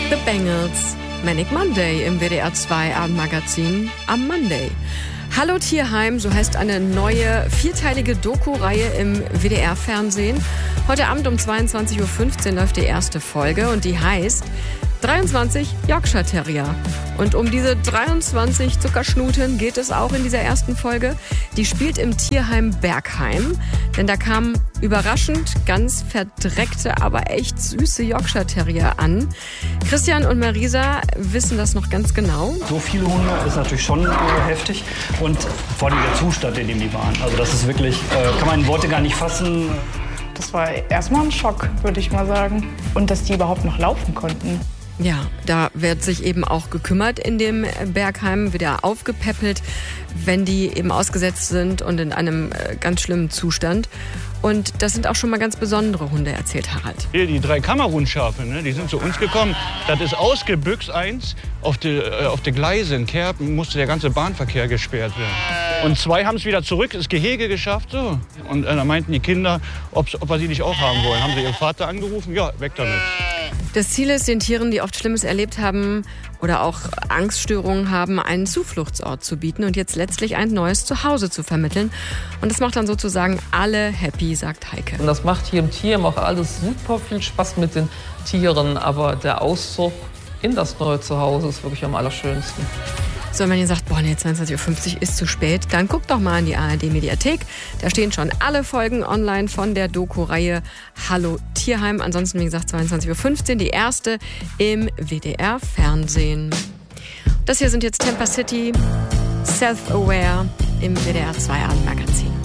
The Bangles, Manic Monday im WDR 2 Abendmagazin am Monday. Hallo Tierheim, so heißt eine neue 4-teilige Doku-Reihe im WDR-Fernsehen. Heute Abend um 22.15 Uhr läuft die erste Folge und die heißt 23 Yorkshire Terrier. Und um diese 23 Zuckerschnuten geht es auch in dieser ersten Folge. Die spielt im Tierheim Bergheim, denn da kamen überraschend ganz verdreckte, aber echt süße Yorkshire Terrier an. Christian und Marisa wissen das noch ganz genau. So viele Hunde ist natürlich schon heftig und vor allem der Zustand, in dem die waren. Also das ist wirklich, kann man in Worte gar nicht fassen. Das war erstmal ein Schock, würde ich mal sagen. Und dass die überhaupt noch laufen konnten. Ja, da wird sich eben auch gekümmert in dem Bergheim, wieder aufgepäppelt, wenn die eben ausgesetzt sind und in einem ganz schlimmen Zustand. Und das sind auch schon mal ganz besondere Hunde, erzählt Harald. Hier, die 3 Kamerunschafe, ne, die sind zu uns gekommen. Das ist ausgebüxt eins. Auf die Gleise in Kerpen musste der ganze Bahnverkehr gesperrt werden. Und 2 haben es wieder zurück, das Gehege geschafft. So. Und da meinten die Kinder, ob wir sie nicht auch haben wollen. Haben sie ihren Vater angerufen? Ja, weg damit. Das Ziel ist, den Tieren, die oft Schlimmes erlebt haben oder auch Angststörungen haben, einen Zufluchtsort zu bieten und jetzt letztlich ein neues Zuhause zu vermitteln. Und das macht dann sozusagen alle happy, sagt Heike. Und das macht hier im Tierheim auch alles super viel Spaß mit den Tieren, aber der Auszug in das neue Zuhause ist wirklich am allerschönsten. So, wenn ihr sagt, boah, nee, 22.50 Uhr ist zu spät, dann guckt doch mal in die ARD-Mediathek. Da stehen schon alle Folgen online von der Doku-Reihe Hallo Tierheim. Ansonsten, wie gesagt, 22.15 Uhr, die erste im WDR-Fernsehen. Das hier sind jetzt Tampa City, Self-Aware im WDR 2 Abendmagazin.